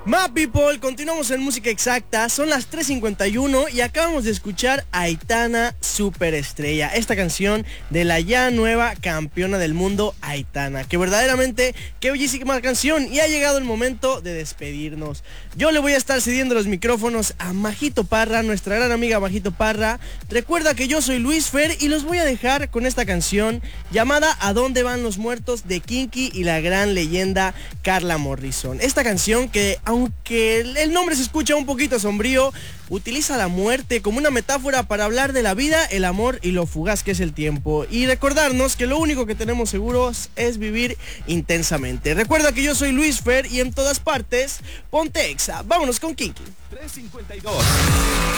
Ma people, continuamos en Música Exacta, son las 3:51 y acabamos de escuchar a Aitana Superestrella, esta canción de la ya nueva campeona del mundo Aitana, que verdaderamente qué bellísima canción, y ha llegado el momento de despedirnos. Yo le voy a estar cediendo los micrófonos a Majito Parra, nuestra gran amiga Majito Parra. Recuerda que yo soy Luis Fer y los voy a dejar con esta canción llamada ¿A dónde van los muertos? De Kinky y la gran leyenda Carla Morrison. Esta canción que, aunque el nombre se escucha un poquito sombrío, utiliza la muerte como una metáfora para hablar de la vida, el amor y lo fugaz que es el tiempo, y recordarnos que lo único que tenemos seguros es vivir intensamente. Recuerda que yo soy Luis Fer y en todas partes ponte Exa. Vámonos con Kinky. 3:52.